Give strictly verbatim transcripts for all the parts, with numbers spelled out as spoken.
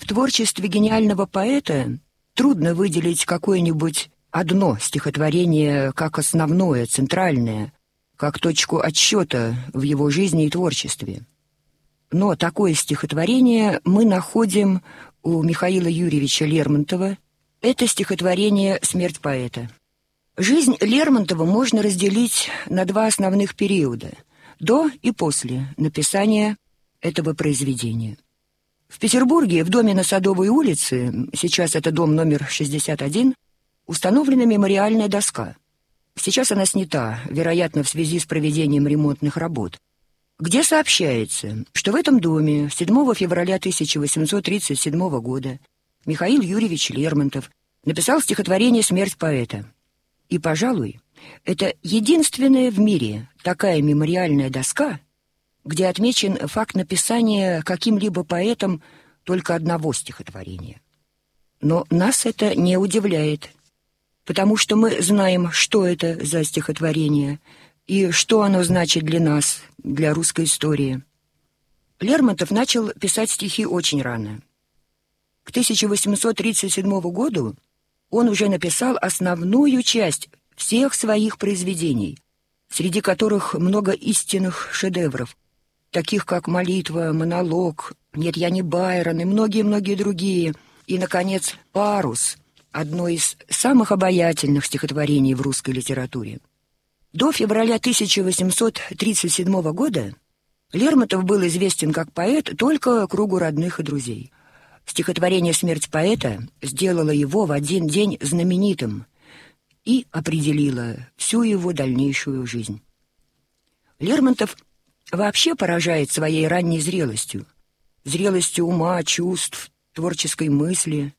В творчестве гениального поэта трудно выделить какое-нибудь одно стихотворение как основное, центральное, как точку отсчета в его жизни и творчестве. Но такое стихотворение мы находим у Михаила Юрьевича Лермонтова. Это стихотворение «Смерть поэта». Жизнь Лермонтова можно разделить на два основных периода – до и после написания этого произведения. В Петербурге, в доме на Садовой улице, сейчас это дом номер шестьдесят один, установлена мемориальная доска. Сейчас она снята, вероятно, в связи с проведением ремонтных работ, где сообщается, что в этом доме седьмого февраля тысяча восемьсот тридцать седьмого года Михаил Юрьевич Лермонтов написал стихотворение «Смерть поэта». И, пожалуй, это единственная в мире такая мемориальная доска, где отмечен факт написания каким-либо поэтом только одного стихотворения. Но нас это не удивляет, потому что мы знаем, что это за стихотворение и что оно значит для нас, для русской истории. Лермонтов начал писать стихи очень рано. К тысяча восемьсот тридцать седьмому году он уже написал основную часть всех своих произведений, среди которых много истинных шедевров, таких как «Молитва», «Монолог», «Нет, я не Байрон» и многие-многие другие. И, наконец, «Парус» — одно из самых обаятельных стихотворений в русской литературе. До февраля тысяча восемьсот тридцать седьмого года Лермонтов был известен как поэт только кругу родных и друзей. Стихотворение «Смерть поэта» сделало его в один день знаменитым и определило всю его дальнейшую жизнь. Лермонтов вообще поражает своей ранней зрелостью, зрелостью ума, чувств, творческой мысли.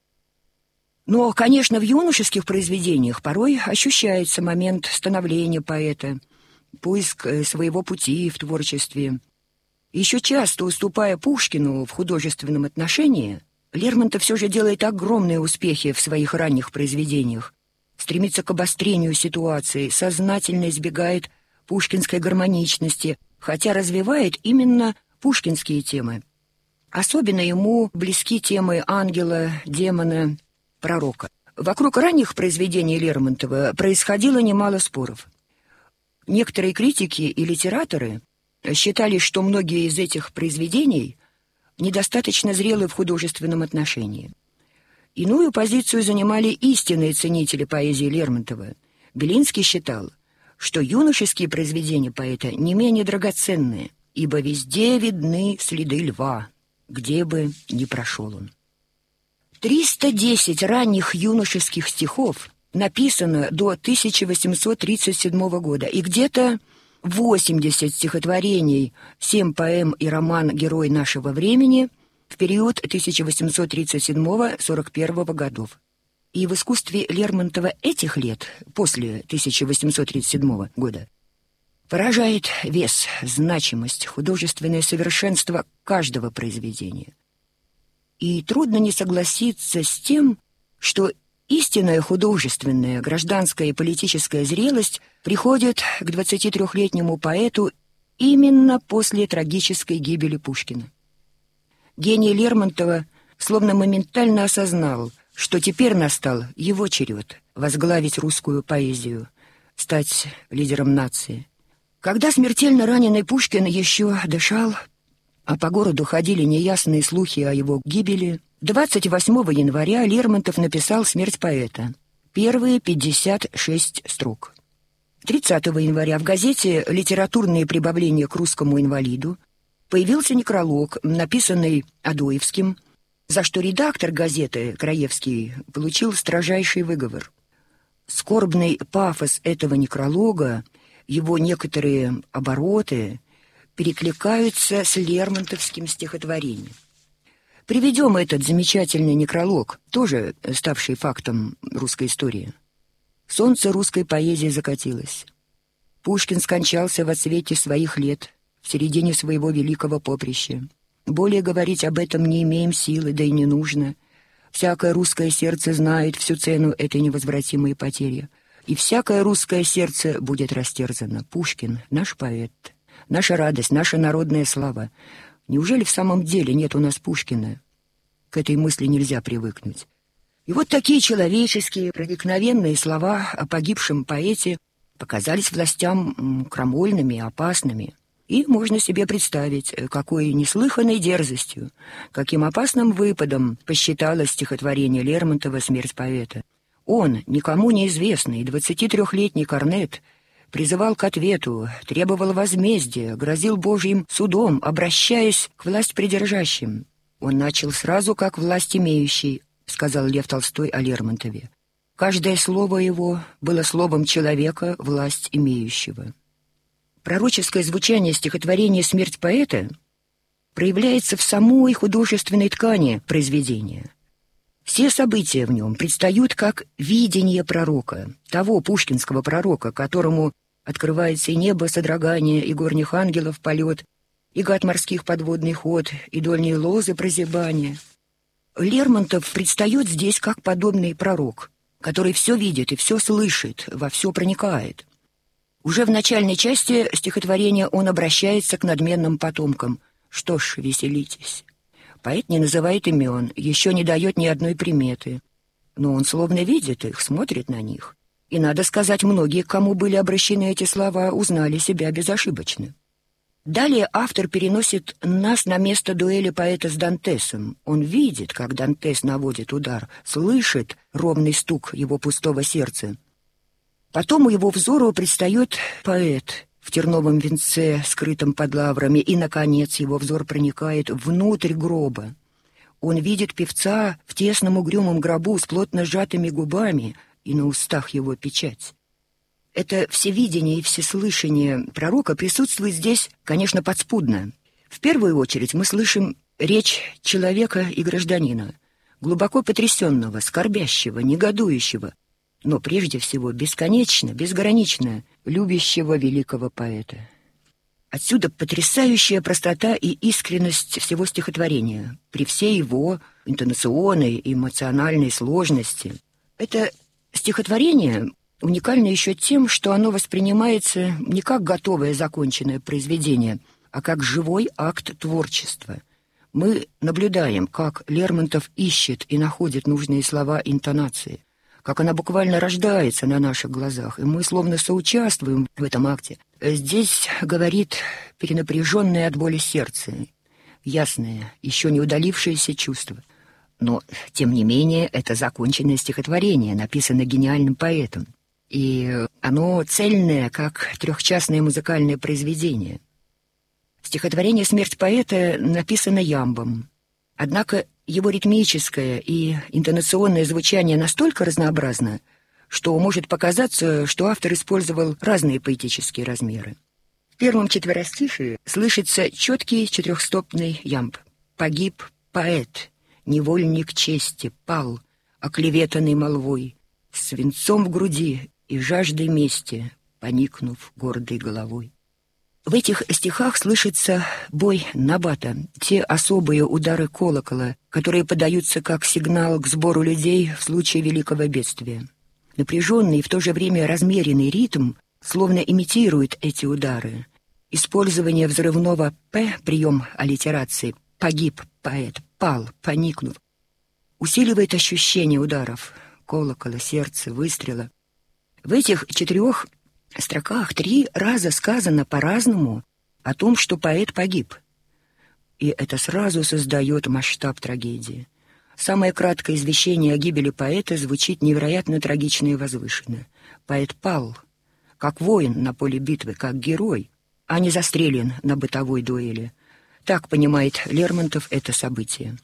Но, конечно, в юношеских произведениях порой ощущается момент становления поэта, поиск своего пути в творчестве. Еще часто, уступая Пушкину в художественном отношении, Лермонтов все же делает огромные успехи в своих ранних произведениях, стремится к обострению ситуации, сознательно избегает пушкинской гармоничности, хотя развивает именно пушкинские темы. Особенно ему близки темы ангела, демона, пророка. Вокруг ранних произведений Лермонтова происходило немало споров. Некоторые критики и литераторы считали, что многие из этих произведений недостаточно зрелы в художественном отношении. Иную позицию занимали истинные ценители поэзии Лермонтова. Белинский считал, что юношеские произведения поэта не менее драгоценные, ибо везде видны следы льва, где бы ни прошел он. триста десять ранних юношеских стихов написано до тысяча восемьсот тридцать седьмого года, и где-то восемьдесят стихотворений, семь поэм и роман «Герой нашего времени» в период тысяча восемьсот тридцать седьмого — сорок первого годов. И в искусстве Лермонтова этих лет, после тысяча восемьсот тридцать седьмого года, поражает вес, значимость, художественное совершенство каждого произведения. И трудно не согласиться с тем, что истинная художественная, гражданская и политическая зрелость приходит к двадцатитрёхлетнему поэту именно после трагической гибели Пушкина. Гений Лермонтова словно моментально осознал, что теперь настал его черед возглавить русскую поэзию, стать лидером нации. Когда смертельно раненый Пушкин еще дышал, а по городу ходили неясные слухи о его гибели, двадцать восьмого января Лермонтов написал «Смерть поэта», первые пятьдесят шесть строк. тридцатого января в газете «Литературные прибавления к русскому инвалиду» появился некролог, написанный Адоевским, за что редактор газеты Краевский получил строжайший выговор. Скорбный пафос этого некролога, его некоторые обороты перекликаются с лермонтовским стихотворением. Приведем этот замечательный некролог, тоже ставший фактом русской истории. Солнце русской поэзии закатилось. Пушкин скончался во цвете своих лет, в середине своего великого поприща. Более говорить об этом не имеем силы, да и не нужно. Всякое русское сердце знает всю цену этой невозвратимой потери. И всякое русское сердце будет растерзано. Пушкин — наш поэт, наша радость, наша народная слава. Неужели в самом деле нет у нас Пушкина? к этой мысли нельзя привыкнуть. И вот такие человеческие, проникновенные слова о погибшем поэте показались властям крамольными, опасными. И можно себе представить, какой неслыханной дерзостью, каким опасным выпадом посчиталось стихотворение Лермонтова «Смерть поэта». Он, никому неизвестный, двадцатитрёхлетний корнет, призывал к ответу, требовал возмездия, грозил Божьим судом, обращаясь к властьпридержащим. Он начал сразу как власть имеющий, сказал Лев Толстой о Лермонтове. Каждое слово его было словом человека, власть имеющего. Пророческое звучание стихотворения «Смерть поэта» проявляется в самой художественной ткани произведения. Все события в нем предстают как видение пророка, того пушкинского пророка, которому открывается и небо содрогание, и горних ангелов полет, и гад морских подводный ход, и дольние лозы прозябания. Лермонтов предстает здесь как подобный пророк, который все видит и все слышит, во все проникает. Уже в начальной части стихотворения он обращается к надменным потомкам. Что ж, веселитесь. Поэт не называет имен, еще не дает ни одной приметы. Но он словно видит их, смотрит на них. И, надо сказать, многие, к кому были обращены эти слова, узнали себя безошибочно. Далее автор переносит нас на место дуэли поэта с Дантесом. Он видит, как Дантес наводит удар, слышит ровный стук его пустого сердца. Потом его взору предстает поэт в терновом венце, скрытом под лаврами, и, наконец, его взор проникает внутрь гроба. Он видит певца в тесном угрюмом гробу с плотно сжатыми губами, и на устах его печать. Это всевидение и всеслышание пророка присутствует здесь, конечно, подспудно. В первую очередь мы слышим речь человека и гражданина, глубоко потрясенного, скорбящего, негодующего, но прежде всего бесконечно, безгранично любящего великого поэта. Отсюда потрясающая простота и искренность всего стихотворения, при всей его интонационной и эмоциональной сложности. Это стихотворение уникально еще тем, что оно воспринимается не как готовое законченное произведение, а как живой акт творчества. Мы наблюдаем, как Лермонтов ищет и находит нужные слова интонации, как она буквально рождается на наших глазах, и мы словно соучаствуем в этом акте. Здесь говорит перенапряженное от боли сердце, ясное, еще не удалившееся чувство. Но, тем не менее, это законченное стихотворение, написано гениальным поэтом. И оно цельное, как трехчастное музыкальное произведение. Стихотворение «Смерть поэта» написано ямбом. Однако его ритмическое и интонационное звучание настолько разнообразно, что может показаться, что автор использовал разные поэтические размеры. В первом четверостишии слышится четкий четырехстопный ямб. «Погиб поэт, невольник чести, пал, оклеветанный молвой, с свинцом в груди и жаждой мести, поникнув гордой головой». В этих стихах слышится бой набата, те особые удары колокола, которые подаются как сигнал к сбору людей в случае великого бедствия. Напряженный и в то же время размеренный ритм словно имитирует эти удары. Использование взрывного «п», прием аллитерации «погиб поэт», «пал», «поникнув», усиливает ощущение ударов колокола, сердца, выстрела. В этих четырех строках три раза сказано по-разному о том, что поэт погиб. И это сразу создает масштаб трагедии. Самое краткое извещение о гибели поэта звучит невероятно трагично и возвышенно. Поэт пал, как воин на поле битвы, как герой, а не застрелен на бытовой дуэли. Так понимает Лермонтов это событие.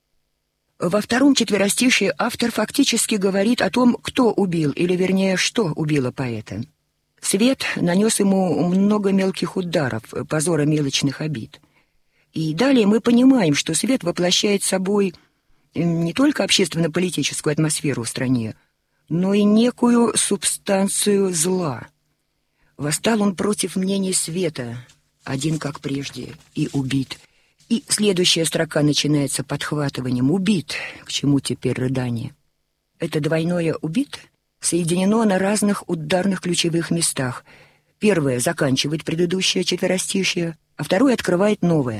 Во втором четверостишии автор фактически говорит о том, кто убил, или вернее, что убило поэта. Свет нанес ему много мелких ударов, позора мелочных обид. И далее мы понимаем, что свет воплощает собой не только общественно-политическую атмосферу в стране, но и некую субстанцию зла. Восстал он против мнений света, один как прежде, и убит. И следующая строка начинается подхватыванием «убит», к чему теперь рыдание. Это двойное «убит» соединено на разных ударных ключевых местах. Первое заканчивает предыдущее четверостишье, а второе открывает новое.